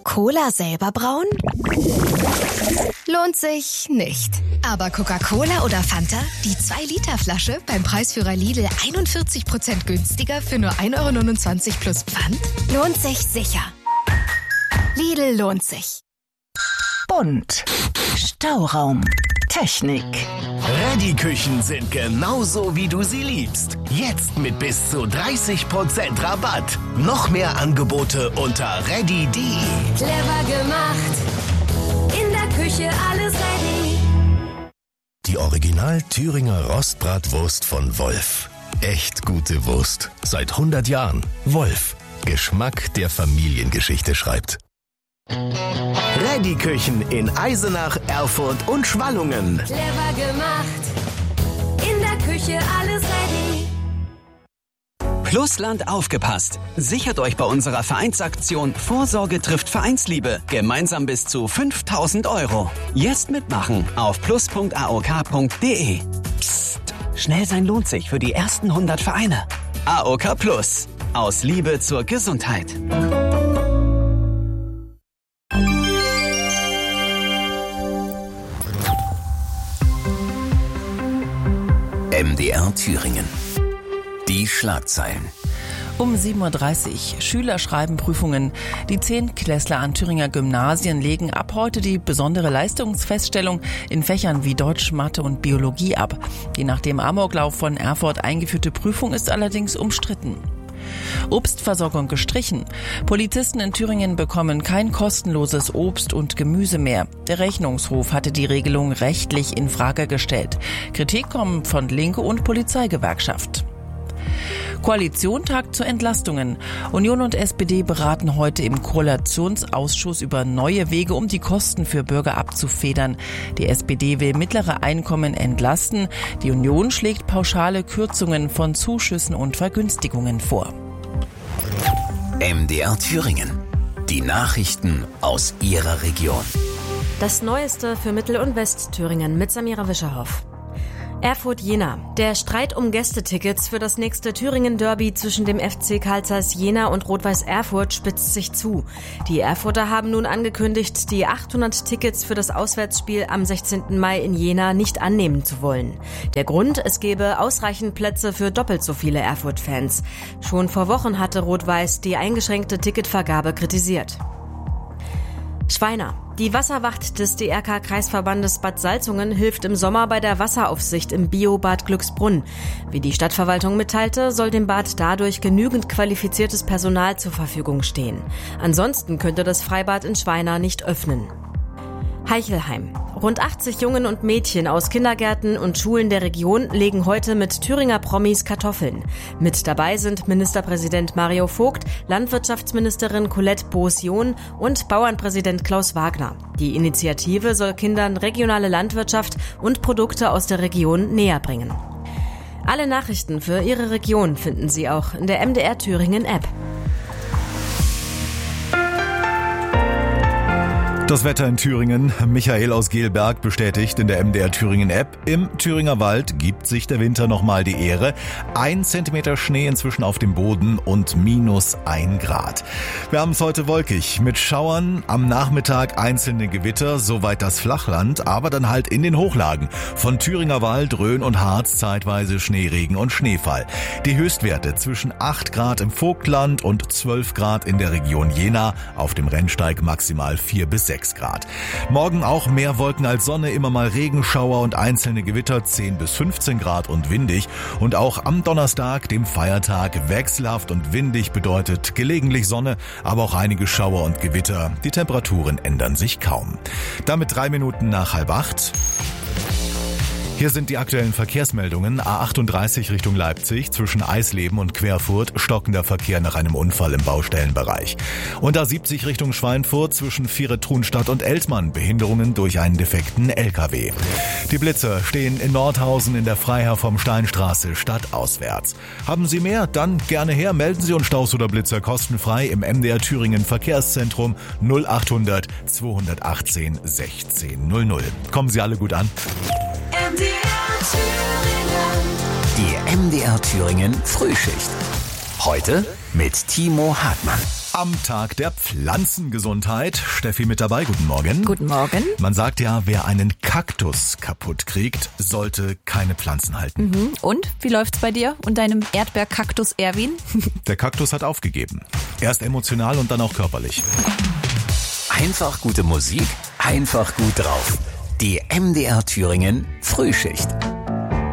Cola selber brauen? Lohnt sich nicht. Aber Coca-Cola oder Fanta? Die 2-Liter-Flasche beim Preisführer Lidl 41% günstiger für nur 1,29 € plus Pfand? Lohnt sich sicher. Lidl lohnt sich. Bunt. Stauraum. Technik. Reddy-Küchen sind genauso, wie du sie liebst. Jetzt mit bis zu 30% Rabatt. Noch mehr Angebote unter reddy.de. Clever gemacht. In der Küche alles ready. Die Original Thüringer Rostbratwurst von Wolf. Echt gute Wurst. Seit 100 Jahren. Wolf. Geschmack, der Familiengeschichte schreibt. Reddy-Küchen in Eisenach, Erfurt und Schwallungen. Clever gemacht. In der Küche alles ready. Plusland aufgepasst. Sichert euch bei unserer Vereinsaktion Vorsorge trifft Vereinsliebe. Gemeinsam bis zu 5.000 €. Jetzt mitmachen auf plus.aok.de. Psst. Schnell sein lohnt sich für die ersten 100 Vereine. AOK Plus. Aus Liebe zur Gesundheit. MDR Thüringen. Die Schlagzeilen. Um 7.30 Uhr. Schüler schreiben Prüfungen. Die 10-Klässler an Thüringer Gymnasien legen ab heute die besondere Leistungsfeststellung in Fächern wie Deutsch, Mathe und Biologie ab. Die nach dem Amoklauf von Erfurt eingeführte Prüfung ist allerdings umstritten. Obstversorgung gestrichen. Polizisten in Thüringen bekommen kein kostenloses Obst und Gemüse mehr. Der Rechnungshof hatte die Regelung rechtlich in Frage gestellt. Kritik kommt von Linke und Polizeigewerkschaft. Koalition tagt zu Entlastungen. Union und SPD beraten heute im Koalitionsausschuss über neue Wege, um die Kosten für Bürger abzufedern. Die SPD will mittlere Einkommen entlasten. Die Union schlägt pauschale Kürzungen von Zuschüssen und Vergünstigungen vor. MDR Thüringen. Die Nachrichten aus Ihrer Region. Das Neueste für Mittel- und Westthüringen mit Samira Wischerhoff. Erfurt-Jena. Der Streit um Gästetickets für das nächste Thüringen-Derby zwischen dem FC Carl Zeiss Jena und Rot-Weiß Erfurt spitzt sich zu. Die Erfurter haben nun angekündigt, die 800 Tickets für das Auswärtsspiel am 16. Mai in Jena nicht annehmen zu wollen. Der Grund, es gebe ausreichend Plätze für doppelt so viele Erfurt-Fans. Schon vor Wochen hatte Rot-Weiß die eingeschränkte Ticketvergabe kritisiert. Schweiner. Die Wasserwacht des DRK-Kreisverbandes Bad Salzungen hilft im Sommer bei der Wasseraufsicht im Biobad Glücksbrunn. Wie die Stadtverwaltung mitteilte, soll dem Bad dadurch genügend qualifiziertes Personal zur Verfügung stehen. Ansonsten könnte das Freibad in Schweiner nicht öffnen. Heichelheim. Rund 80 Jungen und Mädchen aus Kindergärten und Schulen der Region legen heute mit Thüringer Promis Kartoffeln. Mit dabei sind Ministerpräsident Mario Vogt, Landwirtschaftsministerin Colette Boos-John und Bauernpräsident Klaus Wagner. Die Initiative soll Kindern regionale Landwirtschaft und Produkte aus der Region näher bringen. Alle Nachrichten für Ihre Region finden Sie auch in der MDR Thüringen App. Das Wetter in Thüringen. Michael aus Gelberg bestätigt in der MDR Thüringen App. Im Thüringer Wald gibt sich der Winter nochmal die Ehre. 1 Zentimeter Schnee inzwischen auf dem Boden und -1 Grad. Wir haben es heute wolkig mit Schauern, am Nachmittag einzelne Gewitter, soweit das Flachland, aber dann halt in den Hochlagen. Von Thüringer Wald, Rhön und Harz zeitweise Schneeregen und Schneefall. Die Höchstwerte zwischen 8 Grad im Vogtland und 12 Grad in der Region Jena. Auf dem Rennsteig maximal 4 bis 6 Grad. Morgen auch mehr Wolken als Sonne, immer mal Regenschauer und einzelne Gewitter, 10 bis 15 Grad und windig. Und auch am Donnerstag, dem Feiertag, wechselhaft und windig bedeutet gelegentlich Sonne, aber auch einige Schauer und Gewitter. Die Temperaturen ändern sich kaum. Damit 3 Minuten nach 7:30. Hier sind die aktuellen Verkehrsmeldungen. A38 Richtung Leipzig zwischen Eisleben und Querfurt stockender Verkehr nach einem Unfall im Baustellenbereich. Und A70 Richtung Schweinfurt zwischen Viere-Trunstadt und Eltmann Behinderungen durch einen defekten LKW. Die Blitzer stehen in Nordhausen in der Freiherr vom Steinstraße stadtauswärts. Haben Sie mehr? Dann gerne her. Melden Sie uns Staus oder Blitzer kostenfrei im MDR Thüringen Verkehrszentrum 0800 218 1600. Kommen Sie alle gut an. Die MDR Thüringen Frühschicht. Heute mit Timo Hartmann. Am Tag der Pflanzengesundheit. Steffi mit dabei, guten Morgen. Guten Morgen. Man sagt ja, wer einen Kaktus kaputt kriegt, sollte keine Pflanzen halten. Und, wie läuft's bei dir und deinem Erdbeerkaktus Erwin? Der Kaktus hat aufgegeben. Erst emotional und dann auch körperlich. Einfach gute Musik, einfach gut drauf. Die MDR Thüringen Frühschicht.